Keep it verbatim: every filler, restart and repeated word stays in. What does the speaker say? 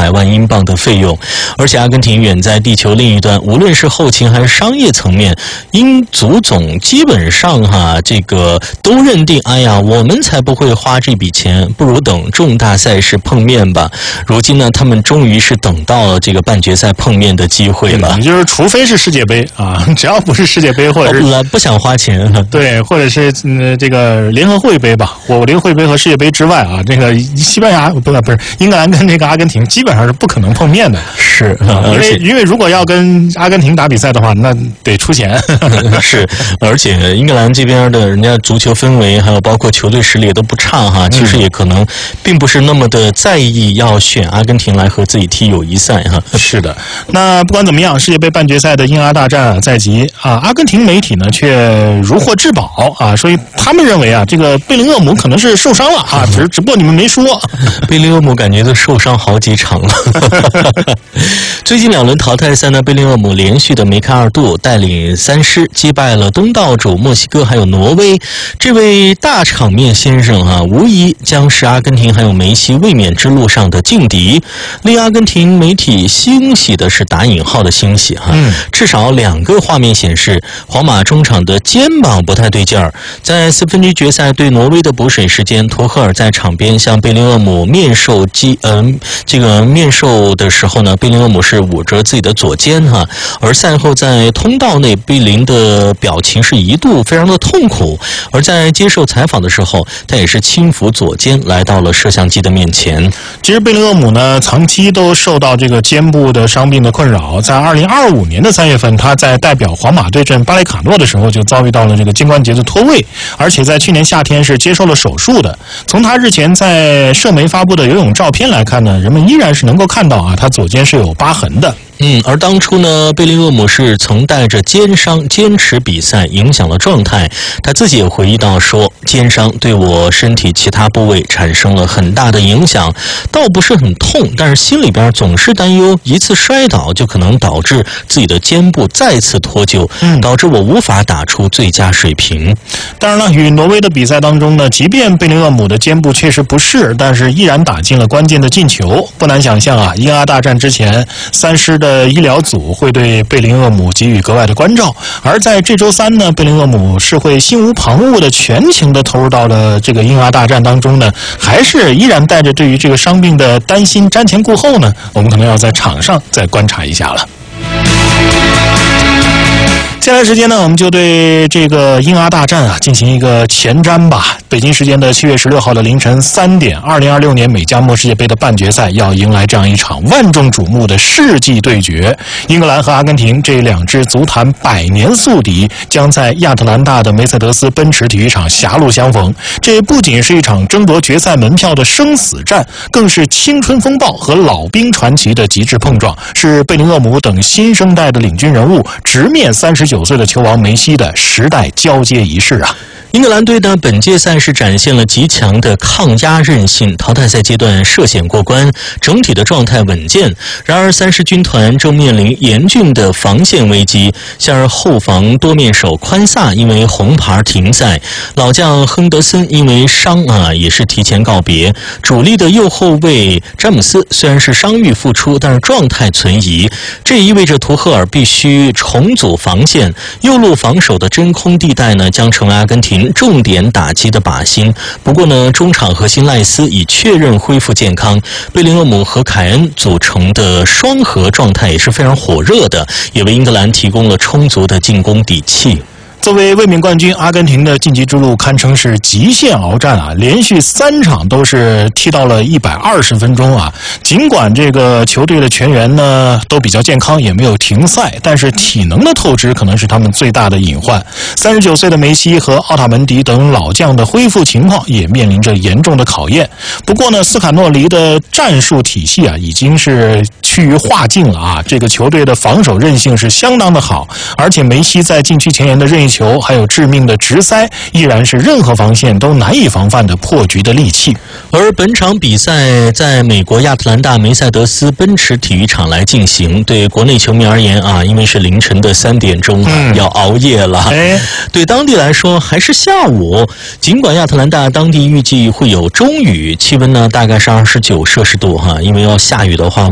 百万英镑的费用。而且阿根廷远在地球另一端，无论是后勤还是商业层面，英足总基本上哈这个都认定，哎呀，我们才不会花这笔钱，不如等重大赛事碰面吧。如今呢，他们终于是等到了这个半决赛碰面的机会了。 嗯、就是除非是世界杯啊，只要不是世界杯或者是、 哦、不想花钱， 对，或者是嗯这个联合会杯吧，我联合会杯和世界杯之外啊，这个西班牙不是不是英格兰跟这个阿根廷基本上是不可能碰面的。 是， 啊、因为因为如果要跟阿根廷打比赛的话，那得出钱。 是，而且英格兰这边的人家足球氛围还有包括球队实力也都不差哈，其实也可能并不是那么的在意要选阿根廷来和自己踢友谊赛哈。 是的，那不管怎么样，世界杯半决赛的英阿大战在即啊，阿根廷媒体呢却如获至宝啊，所以他们认为啊，这个贝林厄姆可能是受伤了啊，只只不过你们没说。 贝林厄姆感觉都受伤好几场了。最近两轮淘汰赛呢，贝林厄姆连续的梅开二度，带领三狮击败了东道主墨西哥还有挪威。这位大场面先生啊，无疑将是阿根廷还有梅西卫冕之路上的劲敌。令阿根廷媒体欣喜的是打引号的欣喜哈， 嗯， 至少两个画面显示皇马中场的肩膀不太对劲儿。在四分之一决赛对挪威的补水时间，图赫尔在场边向贝林厄姆面授击嗯、呃、这个面授的时候呢，贝林厄姆是捂着自己的左肩哈，而赛后在通道内，贝林的表情是一度非常的痛苦，而在接受采访的时候，他也是轻抚左肩来到了摄像机的面前。 其实贝林厄姆呢，长期都受到这个肩部的伤病的困扰，在二零二五年的三月份，他在代表皇马对阵巴雷卡诺的时候就遭遇到了这个肩关节的脱位，而且在去年夏天是接受了手术的。从他日前在社媒发布的游泳照片来看呢，人们依然是能够看到啊，他左肩是有疤痕的。 嗯，而当初呢，贝林厄姆是曾带着肩伤坚持比赛，影响了状态。他自己也回忆到说，肩伤对我身体其他部位产生了很大的影响，倒不是很痛，但是心里边总是担忧一次摔倒就可能导致自己的肩部再次脱臼， 嗯， 导致我无法打出最佳水平。 当然了，与挪威的比赛当中呢，即便贝林厄姆的肩部确实不适，但是依然打进了关键的进球。不难想象啊，英阿大战之前，三狮的医疗组会对贝林厄姆给予格外的关照，而在这周三呢，贝林厄姆是会心无旁骛的全情的投入到了这个英阿大战当中呢，还是依然带着对于这个伤病的担心瞻前顾后呢？我们可能要在场上再观察一下了。接下来时间呢，我们就对这个英阿大战啊进行一个前瞻吧。北京时间的七月十六号的凌晨三点，二零二六年美加墨世界杯的半决赛要迎来这样一场万众瞩目的世纪对决。英格兰和阿根廷这两支足坛百年宿敌将在亚特兰大的梅赛德斯奔驰体育场狭路相逢。这不仅是一场争夺决赛门票的生死战，更是青春风暴和老兵传奇的极致碰撞，是贝林厄姆等新生代的领军人物直面三十九岁的球王梅西的时代交接仪式啊！ 英格兰队呢，本届赛事展现了极强的抗压韧性，淘汰赛阶段涉险过关，整体的状态稳健。然而，三狮军团正面临严峻的防线危机，像是后防多面手宽萨因为红牌停赛，老将亨德森因为伤啊也是提前告别。主力的右后卫詹姆斯虽然是伤愈复出，但是状态存疑，这意味着图赫尔必须重组防线，右路防守的真空地带呢将成为阿根廷重点打击的靶心。不过呢，中场核心赖斯已确认恢复健康，贝林厄姆和凯恩组成的双核状态也是非常火热的，也为英格兰提供了充足的进攻底气。 作为卫冕冠军，阿根廷的晋级之路堪称是极限鏖战啊！连续三场都是踢到了一百二十分钟啊！尽管这个球队的全员呢都比较健康，也没有停赛，但是体能的透支可能是他们最大的隐患。三十九岁的梅西和奥塔门迪等老将的恢复情况也面临着严重的考验。不过呢，斯卡诺离的战术体系啊已经是趋于化境了啊！这个球队的防守韧性是相当的好，而且梅西在禁区前沿的任意球还有致命的直塞，依然是任何防线都难以防范的破局的利器。 而本场比赛在美国亚特兰大梅赛德斯奔驰体育场来进行，对国内球迷而言啊，因为是凌晨的三点钟、嗯、要熬夜了。 哎， 对当地来说还是下午。尽管亚特兰大当地预计会有中雨，气温呢大概是二十九摄氏度哈，因为要下雨的话。